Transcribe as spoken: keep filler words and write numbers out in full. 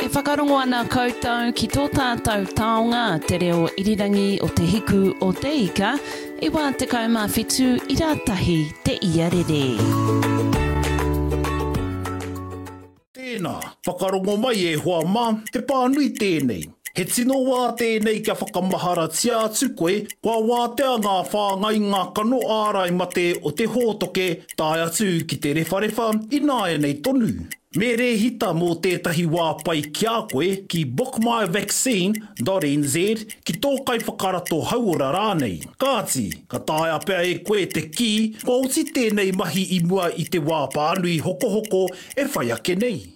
E whakarongo ana koutou ki tō tātou taonga te reo irirangi o te hiku o te ika, i wā te kaumawhitu i rātahi te iarere. Tēnā, whakarongo mai e hoa mā, te pānui tēnei. He tino wā tēnei kia whakamahara tia atu koe, kua wātea ngā whāngai ngā kano ārai mate o te hōtoke tāi atu ki te rewharewa i nāia nei tonu. Me re hita mō tētahi wā pai kia koe ki book my vaccine dot n z ki tōkai whakarato hauora rānei. Kāti, ka tāia pēr e koe te ki, kua uti tēnei mahi i mua i te wā pānui hoko hoko e whai ake nei.